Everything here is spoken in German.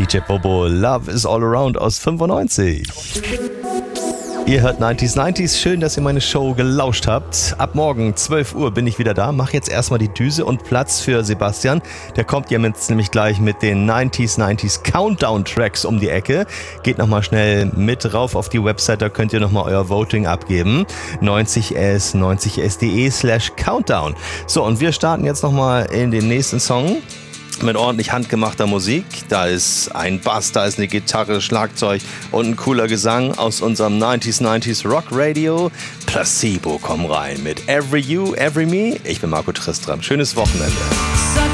DJ Bobo, Love is All Around aus 95. Ihr hört 90s. Schön, dass ihr meine Show gelauscht habt. Ab morgen 12 Uhr bin ich wieder da. Mach jetzt erstmal die Düse und Platz für Sebastian. Der kommt jetzt nämlich gleich mit den 90s Countdown Tracks um die Ecke. Geht nochmal schnell mit rauf auf die Website, da könnt ihr nochmal euer Voting abgeben. 90s.de/Countdown. So, und wir starten jetzt nochmal in den nächsten Song. Mit ordentlich handgemachter Musik. Da ist ein Bass, da ist eine Gitarre, Schlagzeug und ein cooler Gesang aus unserem 90s Rock Radio. Placebo, komm rein mit Every You, Every Me. Ich bin Marco Tristram. Schönes Wochenende.